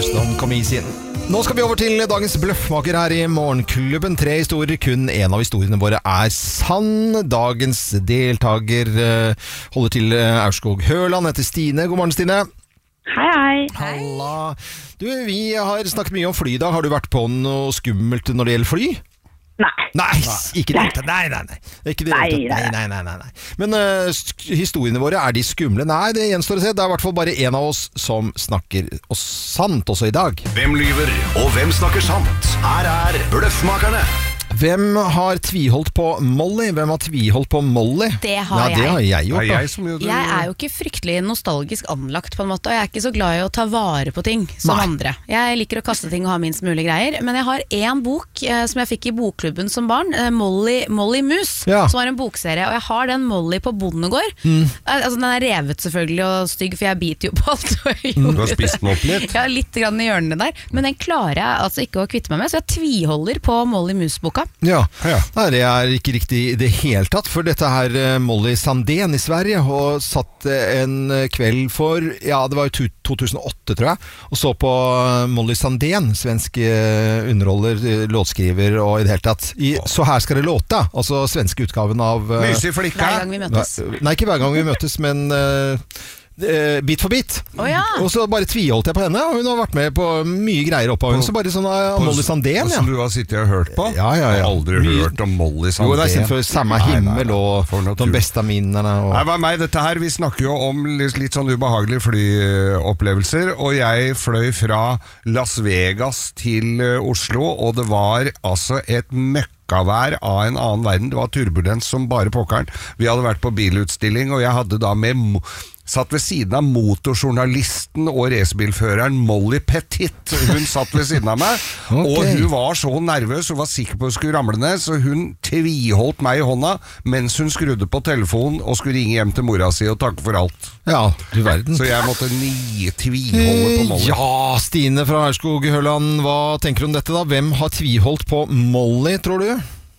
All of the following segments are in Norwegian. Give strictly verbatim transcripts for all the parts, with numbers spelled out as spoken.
Brothers, Don't Come Easy. Nå skal vi over til dagens bløffmaker her i Morgenklubben. Tre historier, kun en av historiene våre er sann. Dagens deltaker uh, holder til uh, Aurskog Høland, heter Stine. God morgen, Stine. Hei, hei. Halla. Du, vi har snakket mye om fly i dag. Har du vært på noe skummelt når det gjelder fly? Nei. Nei, ikke det. Nei, nei, nei. Ikke det. Nei, nei, nei, nei, nei, nei. Men uh, historiene våre, er de skumle? Nei, det gjenstår å se. Det er i hvert fall bare en av oss som snakker oss sant også i dag. Hvem lyver, og hvem snakker sant? Her er Bløffmakerne. Hvem har tviholdt på Molly? Hvem har tviholdt på Molly? Det har ja, det har jeg gjort. Det er jeg som gjør det. Jeg er jo ikke fryktelig nostalgisk anlagt på en måte, og jeg er ikke så glad i å ta vare på ting som Nei. andre. Jeg liker å kaste ting og ha minst mulig greier, men jeg har en bok eh, som jeg fikk i bokklubben som barn, eh, Molly, Molly Mus, Ja. som var en bokserie, og jeg har den Molly på bondegård. Mm. Eh, altså, den er revet selvfølgelig og stygg, for jeg biter jo på alt. Du har spist den opp litt? Ja, litt grann i hjørnene der, men den klarer jeg altså ikke å kvitte meg med, så jeg tviholder på Molly Mus-boka. Ja. Ja. Nei, det er ikke riktig i det hele tatt, for dette her uh, Molly Sandén i Sverige, og satt uh, en kveld for, ja, det var jo to tusen og åtte, tror jeg, og så på uh, Molly Sandén, svensk uh, underholder, uh, låtskriver og i det hele tatt. I Så her skal det låte, altså svenske utgaven av uh, Mysig flikka. Hver gang vi møtes. Nei, ikke hver gang vi møtes, men uh, Uh, bit for bit. Oh, ja. Og så bare tviholdt jeg på henne, og hun har vært med på mye greier opp av henne. Så bare sånn uh, Molly Sandén, ja. Som du har sittet og hørt på? Ja, ja, ja. Jeg har aldri Mye. hørt om Molly Jo, Sandén. det er sin for samme Nei, himmel nei, nei. For og natur. de beste minnene. Og... Nei, hva er meg dette her? Vi snakker jo om litt, litt sånn ubehagelige flyopplevelser, og jeg fløy fra Las Vegas til uh, Oslo, og det var altså et møkkavær av en annen verden. Det var turbulens som bare pokkeren. Vi hadde vært på bilutstilling, og jeg hadde da med mo- satt ved siden av motorjournalisten og racerbilføreren Molly Petit. Hun satt ved siden av meg, Ok. og hun var så nervøs og var sikker på at hun skulle ramle ned, så hun tviholdt meg i hånda mens hun skrudde på telefonen og skulle ringe hjem til mora si og takke for alt. Ja, du verden. Så jeg måtte ni tviholde på Molly. Ja, Stine fra Aurskog Høland, hva tenker du om dette da? Hvem har tviholdt på Molly, tror du?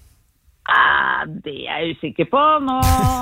Eh, det er jeg usikker på. Nå...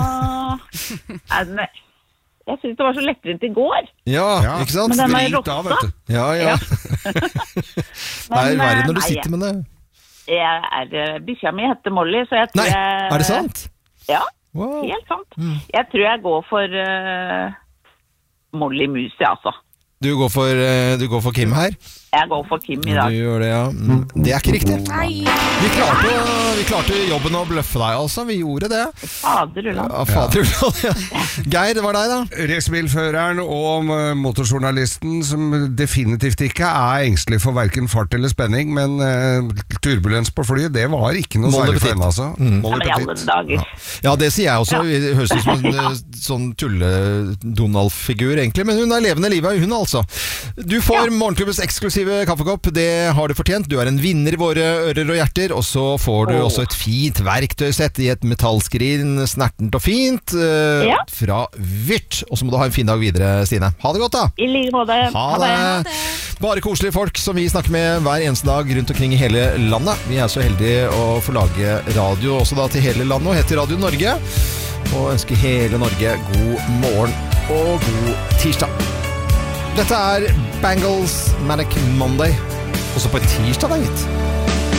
Eh, Jeg synes det var så lettvint i går. Ja, Ja. ikke sant? Men den var Drit rotta. av, vet du. Ja, ja. Ja. Det er Men, verre når du nei, sitter med det. Jeg er, eh, bikkja mi heter Molly, så jeg tror Nei, jeg... er det sant? Ja, Wow. helt sant. Jeg tror jeg går for uh, Molly Mus, ja, altså. Du går for, eh, du går for Kim her? Jeg går for Kim i Du dag. gjør det, ja. Mm, Det er ikke riktig. Nei. Vi klarte, vi klarte jobben å bløffe deg, altså. Vi gjorde det. Fader, Ulland. Ja, fader. Ja. Geir, det var deg da. Racerbilføreren og uh, motorjournalisten som definitivt ikke er engstelig for hverken fart eller spenning, men uh, turbulens på flyet, det var ikke noe Molly særlig for Petit. henne, altså. Mm. Ja, Molly men i alle Petit. dager. Ja, det sier jeg også. Det høres ut som en eh, sånn tulle-Donald-figur egentlig, men hun er levende livet, hun altså. Du får morgenklubbens eksklusive kaffekopp, det har du fortjent. Du er en vinner i våre ører og hjerter, og så får du Åh. også et fint verktøysett i et metallskrin, snertent og fint, eh, Ja. fra Vyrt. Og så må du ha en fin dag videre, Stine. Ha det godt da! I like måte. Ha det! Bare koselige folk som vi snakker med hver eneste dag rundt omkring i hele landet. Vi er så heldige å få lage radio også da til hele landet, og heter Radio Norge. Og ønsker hele Norge god morgen og god tirsdag. Dette er Bangles Manic Monday. Også på tirsdag, da, gitt.